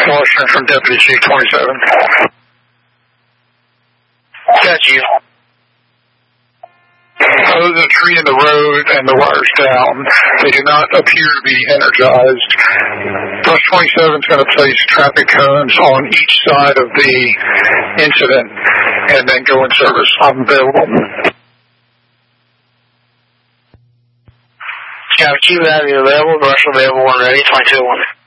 Washington from Deputy Chief 27. Got you. Other than a tree in the road and the wires down, they do not appear to be energized. Bus 27 is going to place traffic cones on each side of the incident and then go in service. I'm available. Got you. Available. Rush available. 1 ready. 22-1.